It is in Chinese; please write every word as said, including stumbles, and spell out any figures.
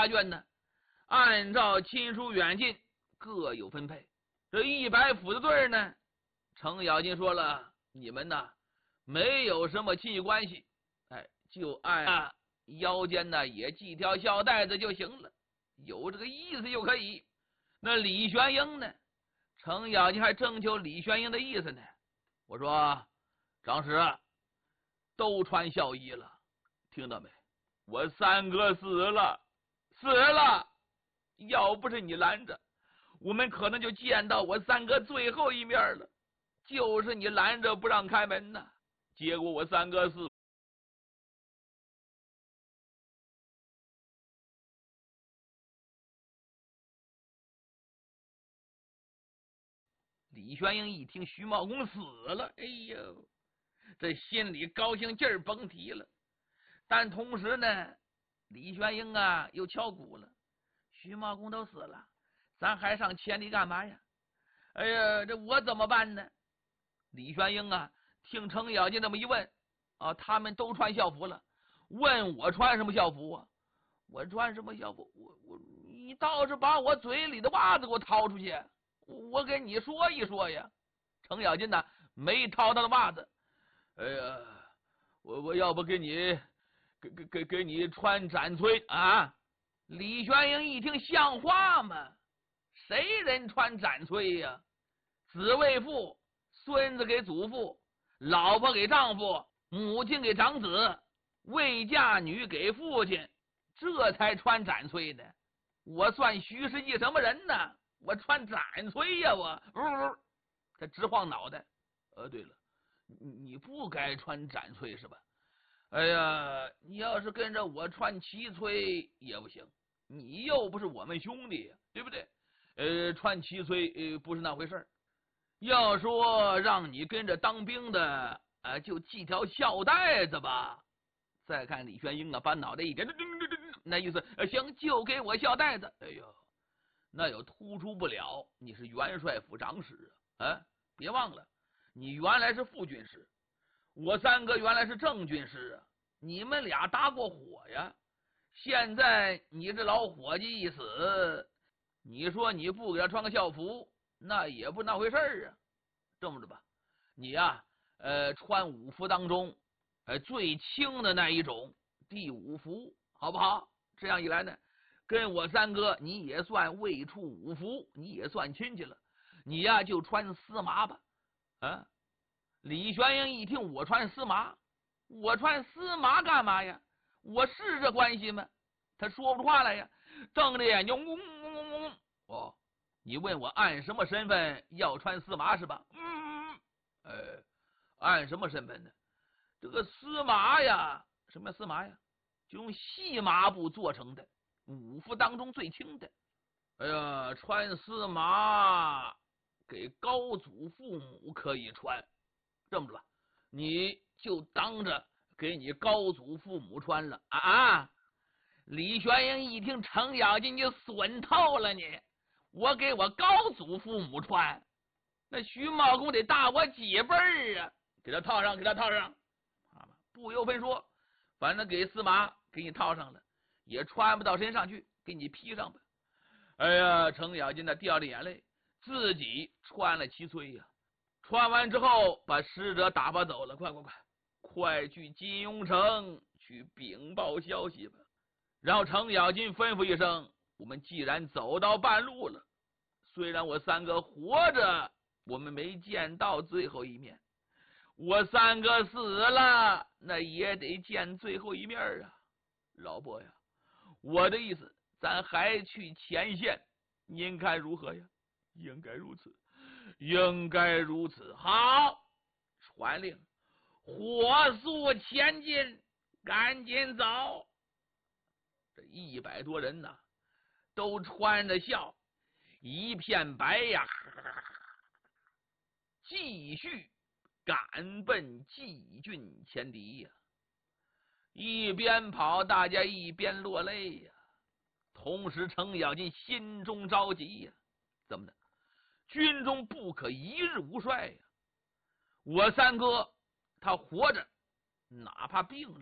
家眷呢，按照亲疏远近各有分配。这一百府的队呢，程咬金说了，你们呢没有什么亲戚关系，哎，就按腰间呢也系条孝带子就行了，有这个意思就可以。那李玄英呢，程咬金还征求李玄英的意思呢。我说长史都穿孝衣了，听到没？我三哥死了，死了！要不是你拦着，我们可能就见到我三哥最后一面了。就是你拦着不让开门呐，结果我三哥死。李玄英一听徐茂公死了，哎呦，这心里高兴劲儿甭提了。但同时呢，李玄英啊又敲鼓了，徐茂公都死了，咱还上千里干嘛呀？哎呀，这我怎么办呢？李玄英啊听程咬金这么一问啊，他们都穿校服了，问我穿什么校服啊？我穿什么校服？我我你倒是把我嘴里的袜子给我掏出去，我跟你说一说呀。程咬金呢没掏他的袜子。哎呀，我我要不给你给给给给你穿斩崔啊？李玄英一听，像话吗？谁人穿斩崔呀？子为父，孙子给祖父，老婆给丈夫，母亲给长子，未嫁女给父亲，这才穿斩崔呢。我算徐世绩什么人呢？我穿斩崔呀！我呜，他直晃脑袋。呃，对了，你不该穿斩崔是吧？哎呀，你要是跟着我穿齐崔也不行，你又不是我们兄弟，对不对？呃，穿齐崔呃不是那回事儿。要说让你跟着当兵的，呃，就系条孝带子吧。再看李玄英啊，把脑袋一点，那意思，呃，行，就给我孝带子。哎呦，那又突出不了你是元帅府长史啊！啊，别忘了，你原来是副军师，我三哥原来是正军师啊，你们俩搭过伙呀。现在你这老伙计一死，你说你不给他穿个校服，那也不那回事儿啊。这么着吧，你呀、啊，呃，穿五服当中，呃，最轻的那一种，第五服，好不好？这样一来呢，跟我三哥你也算未出五服，你也算亲戚了。你呀、啊，就穿丝麻吧。啊，李玄英一听我穿丝麻，我穿丝麻干嘛呀？我是这关系吗？他说不出话来呀，瞪着眼睛，嗡嗡嗡嗡。哦，你问我按什么身份要穿丝麻是吧？嗯，呃，按什么身份呢？这个丝麻呀，什么丝麻呀？就用细麻布做成的，五服当中最轻的。哎呀，穿丝麻给高祖父母可以穿，这么着吧，你就当着给你高祖父母穿了啊！李玄英一听，程咬金就损透了你，我给我高祖父母穿，那徐茂公得大我几辈儿啊！给他套上，给他套上，不由分说，反正给司马给你套上了，也穿不到身上去，给你披上吧。哎呀，程咬金那掉着眼泪，自己穿了齐崔呀。穿完之后，把使者打发走了，快快快，快去金庸城去禀报消息吧。然后程咬金吩咐一声：“我们既然走到半路了，虽然我三哥活着，我们没见到最后一面，我三哥死了，那也得见最后一面啊！老伯呀，我的意思，咱还去前线，您看如何呀？”应该如此，应该如此。好，传令，火速前进，赶紧走。这一百多人呐，都穿着孝，一片白呀，继续赶奔蓟郡前敌呀。一边跑，大家一边落泪呀。同时，程咬金心中着急呀。怎么的？军中不可一日无帅呀！我三哥他活着，哪怕病了，